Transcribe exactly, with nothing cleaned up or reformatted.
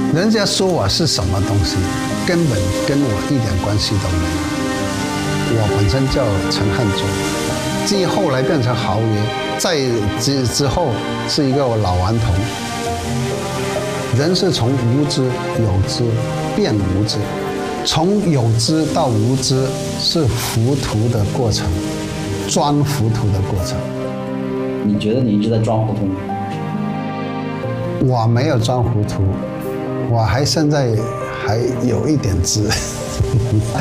人家说我是什么东西，根本跟我一点关系都没有。我本身叫陈汉忠，至于后来变成豪爷，再之之后是一个老顽童。人是从无知有知变无知，从有知到无知是糊涂的过程，装糊涂的过程。 你觉得你一直在装糊涂吗？ 我没有装糊涂，我还现在还有一点知。